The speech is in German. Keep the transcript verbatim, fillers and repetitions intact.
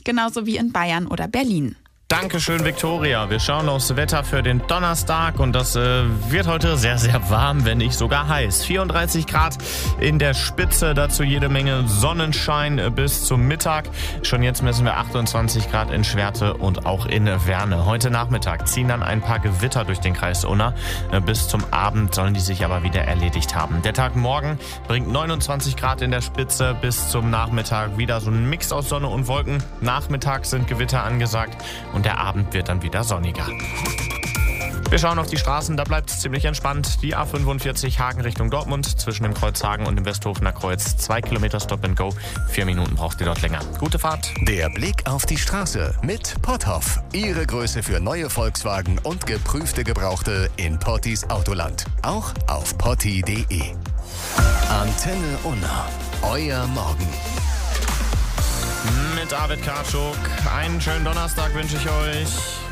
genauso wie in Bayern oder Berlin. Dankeschön, Viktoria. Wir schauen aufs Wetter für den Donnerstag und das äh, wird heute sehr, sehr warm, wenn nicht sogar heiß. vierunddreißig Grad in der Spitze, dazu jede Menge Sonnenschein äh, bis zum Mittag. Schon jetzt messen wir achtundzwanzig Grad in Schwerte und auch in Werne. Heute Nachmittag ziehen dann ein paar Gewitter durch den Kreis Unna. Äh, bis zum Abend sollen die sich aber wieder erledigt haben. Der Tag morgen bringt neunundzwanzig Grad in der Spitze, bis zum Nachmittag wieder so ein Mix aus Sonne und Wolken. Nachmittags sind Gewitter angesagt. Und der Abend wird dann wieder sonniger. Wir schauen auf die Straßen, da bleibt es ziemlich entspannt. Die A fünfundvierzig Hagen Richtung Dortmund, zwischen dem Kreuz Hagen und dem Westhofener Kreuz. Zwei Kilometer Stop and Go, vier Minuten braucht ihr dort länger. Gute Fahrt. Der Blick auf die Straße mit Potthoff. Ihre Größe für neue Volkswagen und geprüfte Gebrauchte in Pottis Autoland. Auch auf potti punkt de. Antenne Unna. Euer Morgen. Mit Arvid Kartschuk. Einen schönen Donnerstag wünsche ich euch.